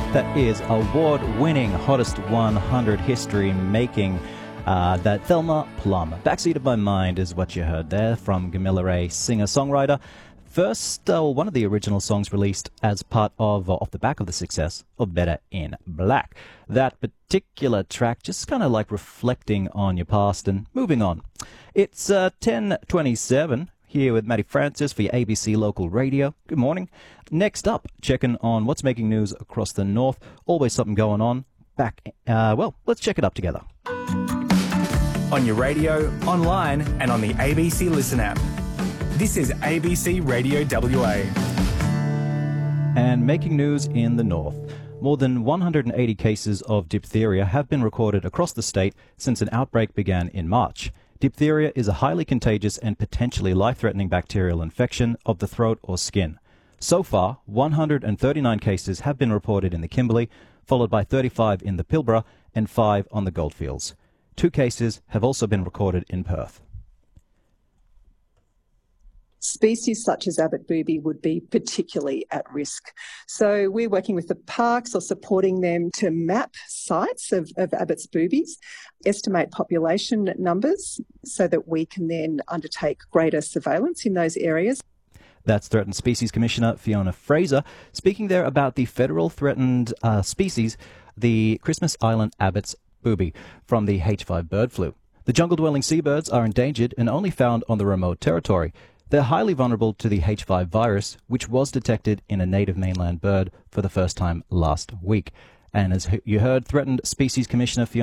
That is award-winning Hottest 100 history-making that Thelma Plum. Backseat of My Mind is what you heard there from Camilla Ray, singer-songwriter. First, one of the original songs released as part of, off the back of the success of Better in Black. That particular track just kind of like reflecting on your past and moving on. It's 10:27 here with Matty Francis for your ABC Local Radio. Good morning. Next up, checking on what's making news across the north. Always something going on. Let's check it up together. On your radio, online, and on the ABC Listen app. This is ABC Radio WA. And making news in the north. More than 180 cases of diphtheria have been recorded across the state since an outbreak began in March. Diphtheria is a highly contagious and potentially life-threatening bacterial infection of the throat or skin. So far, 139 cases have been reported in the Kimberley, followed by 35 in the Pilbara and 5 on the Goldfields. 2 cases have also been recorded in Perth. Species such as Abbott booby would be particularly at risk. So we're working with the parks or supporting them to map sites of Abbott's boobies, estimate population numbers so that we can then undertake greater surveillance in those areas. That's Threatened Species Commissioner Fiona Fraser speaking there about the federal threatened species, the Christmas Island Abbott's booby from the H5 bird flu. The jungle-dwelling seabirds are endangered and only found on the remote territory. They're highly vulnerable to the H5 virus, which was detected in a native mainland bird for the first time last week. And as you heard, Threatened Species Commissioner Fiona